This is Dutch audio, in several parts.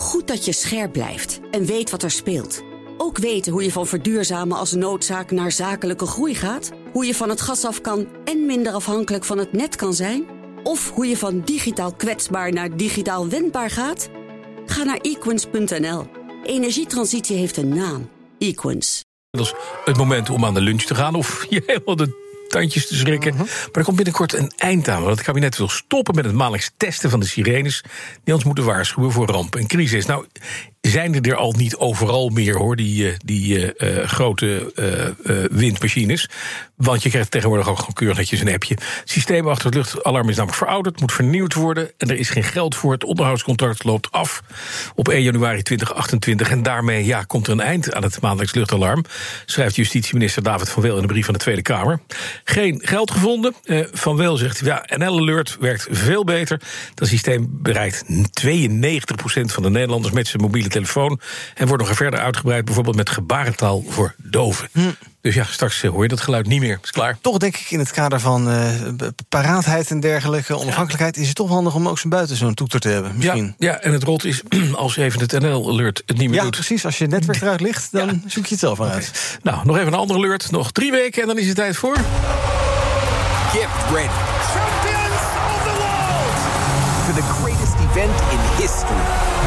Goed dat je scherp blijft en weet wat er speelt. Ook weten hoe je van verduurzamen als noodzaak naar zakelijke groei gaat. Hoe je van het gas af kan en minder afhankelijk van het net kan zijn. Of hoe je van digitaal kwetsbaar naar digitaal wendbaar gaat. Ga naar equins.nl. Energietransitie heeft een naam. Equins. Dat is het moment om aan de lunch te gaan of je helemaal de tandjes te schrikken. Maar er komt binnenkort een eind aan. Want het kabinet wil stoppen met het maandelijks testen van de sirenes die ons moeten waarschuwen voor ramp en crisis. Nou, zijn er al niet overal meer, hoor, die grote windmachines. Want je krijgt tegenwoordig ook gewoon keurig netjes een appje. Het systeem achter het luchtalarm is namelijk verouderd, moet vernieuwd worden. En er is geen geld voor. Het onderhoudscontract loopt af op 1 januari 2028. En daarmee komt er een eind aan het maandelijks luchtalarm. Schrijft justitieminister David Van Weel in de brief van de Tweede Kamer. Geen geld gevonden. Van Weel zegt, NL Alert werkt veel beter. Dat systeem bereikt 92% van de Nederlanders met zijn mobiele telefoon. En wordt nog verder uitgebreid, bijvoorbeeld met gebarentaal voor doven. Dus straks hoor je dat geluid niet meer. Is klaar. Toch denk ik in het kader van paraatheid en dergelijke, onafhankelijkheid, is het toch handig om ook zo'n buiten zo'n toeter te hebben. Misschien. Ja, en het rot is, als even het NL-alert het niet meer doet. Ja, precies. Als je het netwerk eruit ligt, dan zoek je het zelf maar uit. Nou, nog even een andere alert. Nog 3 weken en dan is het tijd voor... Gift ready. Champions of the world! For the greatest event in history.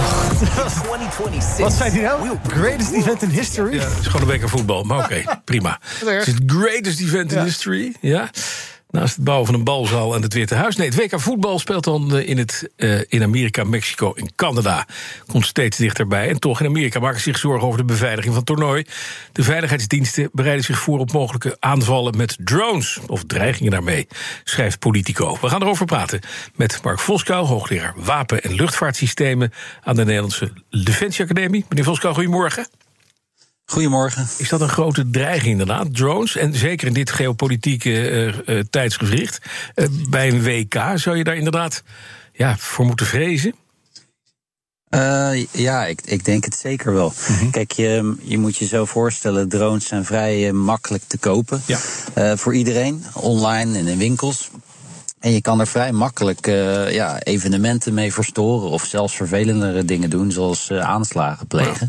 2026. Wat zei hij nou? Greatest event in history? Ja, het is gewoon een week aan voetbal, maar oké, prima. Het is het greatest event in history, ja. Naast het bouwen van een balzaal en het Witte Huis. Nee, het WK voetbal speelt dan in Amerika, Mexico en Canada. Komt steeds dichterbij. En toch, in Amerika maken ze zich zorgen over de beveiliging van het toernooi. De veiligheidsdiensten bereiden zich voor op mogelijke aanvallen met drones. Of dreigingen daarmee, schrijft Politico. We gaan erover praten met Mark Voskuil, hoogleraar wapen- en luchtvaartsystemen aan de Nederlandse Defensieacademie. Meneer Voskuil, goedemorgen. Goedemorgen. Is dat een grote dreiging inderdaad, drones? En zeker in dit geopolitieke tijdsgevricht. Bij een WK zou je daar inderdaad voor moeten vrezen? Ik denk het zeker wel. Kijk, je moet je zo voorstellen, drones zijn vrij makkelijk te kopen. Voor iedereen, online en in winkels. En je kan er vrij makkelijk evenementen mee verstoren of zelfs vervelendere dingen doen, zoals aanslagen plegen.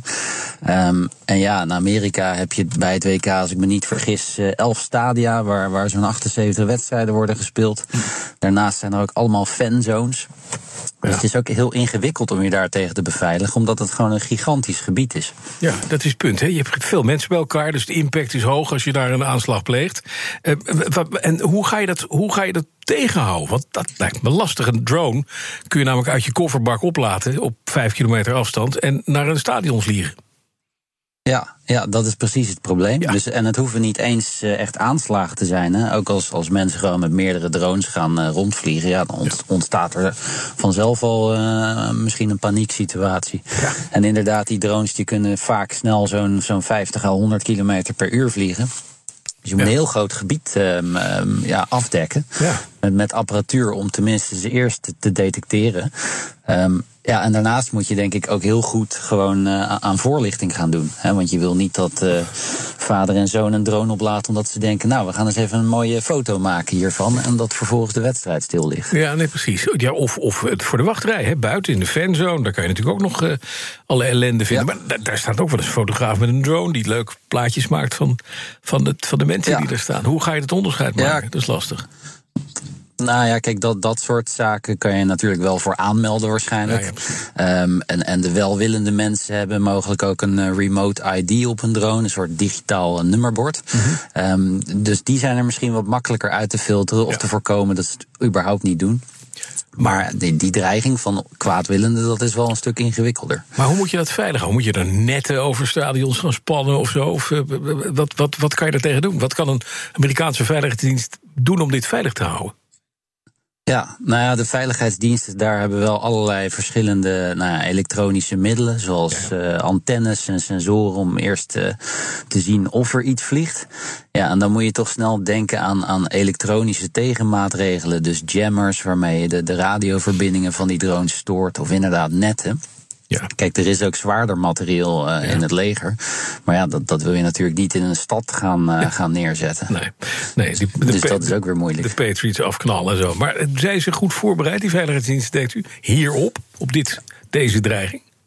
In Amerika heb je bij het WK, als ik me niet vergis, 11 stadia waar zo'n 78 wedstrijden worden gespeeld. Daarnaast zijn er ook allemaal fanzones. Dus het is ook heel ingewikkeld om je daar tegen te beveiligen, omdat het gewoon een gigantisch gebied is. Ja, dat is het punt. Hè. Je hebt veel mensen bij elkaar, dus de impact is hoog als je daar een aanslag pleegt. En hoe ga je dat tegenhouden? Want dat lijkt me lastig. Een drone kun je namelijk uit je kofferbak oplaten op 5 kilometer afstand en naar een stadion vliegen. Ja, dat is precies het probleem. Ja. Dus, en het hoeven niet eens echt aanslagen te zijn. Hè. Ook als mensen gewoon met meerdere drones gaan rondvliegen, dan ontstaat er vanzelf al misschien een panieksituatie. Ja. En inderdaad, die drones die kunnen vaak snel zo'n 50 à 100 kilometer per uur vliegen. Dus je moet een heel groot gebied afdekken. Ja. Met apparatuur om tenminste ze eerst te detecteren. En daarnaast moet je denk ik ook heel goed gewoon aan voorlichting gaan doen. Hè? Want je wil niet dat vader en zoon een drone oplaten omdat ze denken, nou, we gaan eens even een mooie foto maken hiervan en dat vervolgens de wedstrijd stil ligt. Ja, nee, precies. Ja, of het voor de wachtrij, hè? Buiten in de fanzone, daar kan je natuurlijk ook nog alle ellende vinden. Ja. Maar daar staat ook wel eens een fotograaf met een drone die leuk plaatjes maakt van de mensen die er staan. Hoe ga je het onderscheid maken? Ja. Dat is lastig. Nou ja, kijk, dat soort zaken kan je natuurlijk wel voor aanmelden waarschijnlijk. En de welwillende mensen hebben mogelijk ook een remote ID op een drone, een soort digitaal nummerbord. Dus die zijn er misschien wat makkelijker uit te filteren of te voorkomen dat ze het überhaupt niet doen. Maar die dreiging van kwaadwillenden, dat is wel een stuk ingewikkelder. Maar hoe moet je dat veilig houden? Moet je er netten over stadions gaan spannen of zo? Of wat kan je daar tegen doen? Wat kan een Amerikaanse veiligheidsdienst doen om dit veilig te houden? Ja, nou ja, de veiligheidsdiensten, daar hebben wel allerlei verschillende elektronische middelen, zoals antennes en sensoren om eerst te zien of er iets vliegt. Ja, en dan moet je toch snel denken aan elektronische tegenmaatregelen, dus jammers waarmee je de radioverbindingen van die drones stoort, of inderdaad netten. Ja. Kijk, er is ook zwaarder materieel in het leger. Maar ja, dat wil je natuurlijk niet in een stad gaan neerzetten. Nee, dus dat is ook weer moeilijk. De Patriots afknallen en zo. Maar zijn ze goed voorbereid, die veiligheidsdiensten, denkt u, hierop, op deze dreiging?